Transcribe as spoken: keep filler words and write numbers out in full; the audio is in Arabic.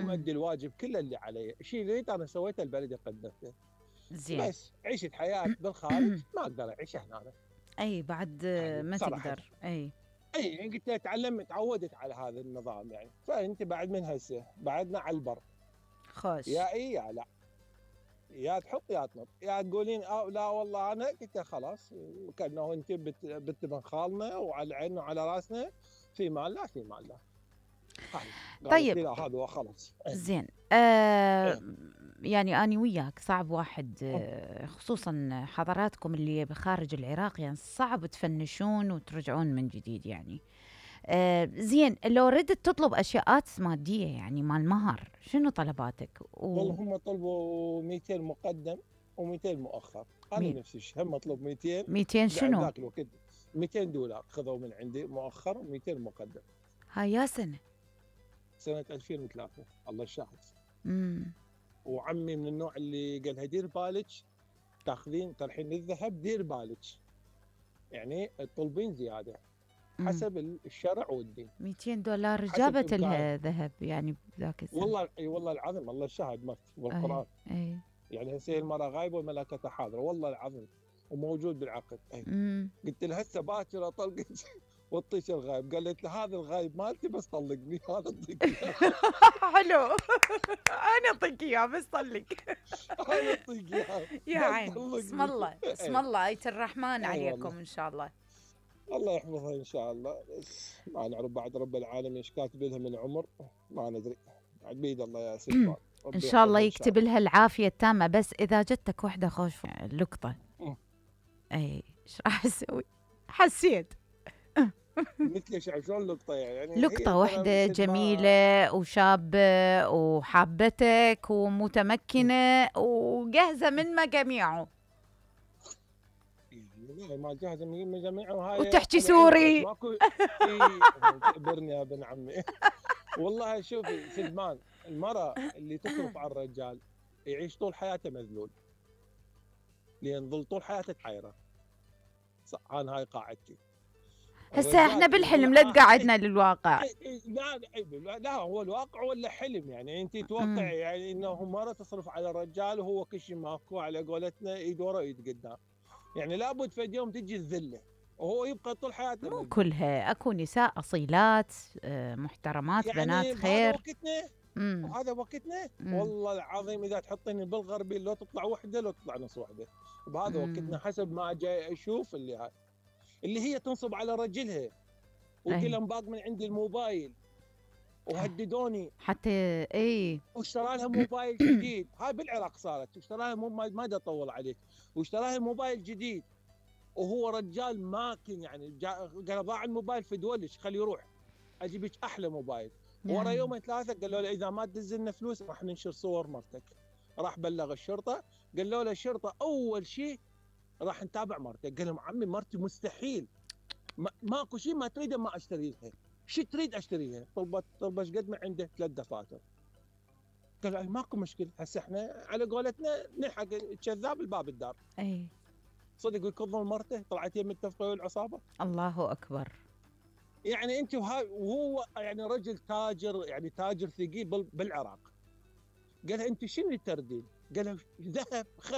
ومؤدي الواجب كله اللي علي، الشيء اللي انا سويته البلد قدمته. زين. بس عيشه حياه بالخارج ما اقدر اعيشها هنا أنا. اي بعد يعني ما صراحه تقدر. اي اي يعني قلت لها تعلمت تعودت على هذا النظام يعني، فانت بعد من هسه بعدنا على البر، خوش. يا اي يا لا، يا تحط يا تنط، يا تقولين اه لا والله انا، قلت لها خلاص، وكانه انت بنت بنت من خالنا وعلى عيننا وعلى راسنا، في مال لا في مال لا. هاي قالت طيب لي لا هذا هو خلاص. إيه. زين. آه إيه. يعني أنا وياك صعب واحد، آه خصوصا حضراتكم اللي بخارج العراق، يعني صعب تفنشون وترجعون من جديد يعني. آه زين، لو ردت تطلب أشياء مادية يعني مال مهر، شنو طلباتك؟ و والله هم طلبوا مئتين مقدم و200 مؤخر، انا مي- نفس الشيء هم طلب مئتين. ميتين شنو؟ ذاك الوقت مئتين دولار خذوا من عندي مؤخر و200 مقدم. هاي يا سنة. سنه ألفين وثلاثة الله الشاهد. امم وعمي من النوع اللي قال لها دير بالك، تاخذين ترحين الذهب دير بالك، يعني تطلبين زياده امم حسب الشرع والدين، ميتين دولار حسب جابت امكانك. لها ذهب يعني بذاك الزمن. والله اي والله العظيم الله الشاهد مت اي والقران. اي. يعني هسه المراه غايبه والملائكه حاضره والله العظيم، وموجود بالعقد. اي امم قلت له هسه باكر اطلقك واطيش الغايب، قالت له هذا الغايب مالتي بس طلقني هذا اعطيك اياه. حلو. انا اعطيك اياه بس طلق. هذا اعطيك اياه يا بس عيني، اسم طلقني. الله اسم اي الله، آية الرحمن اي والله عليكم إن شاء الله. الله يحفظها ان شاء الله، بس ما نعرف بعد رب العالمين ايش كاتب لها من عمر، ما ندري، بعد بيد الله يا سلطان، إن ربي شاء الله يحفظها ان شاء يكتب الله. لها العافية التامة، بس إذا جتك وحدة خوش لقطة، أمم. أي إيش راح أسوي؟ حسيت مثل ايش شلون لقطه يعني، لقطة هي ترى وحدة سد ما جميلة وشابة وحابتك ومتمكنة وجاهزة من مجاميعه يعني ما جاهزه من جميع، وهاي وتحكي على عيني وراس سوري. ماكو. اي تقبرني يا ابن عمي. والله شوفي سلمان، المرأة اللي تصرف على الرجال يعيش طول حياته مذلول، لان ظل طول حياته تحيره. صح، انا هاي قاعدتي. هسا احنا الرجال اللي ظل بالحلم لا آخر إيه تقعدنا للواقع. إيه إيه لا لا لا، هو الواقع ولا حلم يعني، انت توقع أمم. يعني انه مرة تصرف على الرجال وهو كل شيء ماكو، على قولتنا ايد ورا ايد قدام، يعني لابد في يوم تجي الذله وهو يبقى طول حياته مو مذلول. كلها، اكو نساء اصيلات، آه، محترمات، بنات يعني بهذا خير. وقتنا، امم وهذا وقتنا امم والله العظيم اذا تحطيني بالغربي لو تطلع وحده لو تطلع نص وحده، بهذا وقتنا امم حسب ما جاي اشوف اللي هاي اللي هي تنصب على رجلها وتقول اي لهم باق من عندي الموبايل وهددوني، حتى اي. واشترى لها موبايل جديد. هاي بالعراق صارت، واشترى لها موبايل ما دا اطول عليك، واشترى لها موبايل جديد وهو رجال ماكن يعني، قال ضاع الموبايل في دولش خليه يروح اجيب لك احلى موبايل. ورا يعني يومين ثلاثه قالوا له اذا ما تدز لنا فلوس راح ننشر صور مرتك. راح بلغ الشرطه، قالوا له الشرطه اول شيء راح نتابع مرتك. قال لهم عمي مرتي مستحيل، ما ماكو شيء ما تريده ما اشتري لها، شو تريد اشتري لها. طلبت طلبت ايش قد ما عنده ثلاث دفاتر. قال ماكو مشكله، هسه احنا على قولتنا نلحق الكذاب الباب الدار. اي. صدق يكظون مرته طلعت يم التفقه والعصابه. الله اكبر. يعني انت وهاي وهو يعني رجل تاجر، يعني تاجر ثقيل بالعراق. قال انت شنو تردين؟ قال ذهب.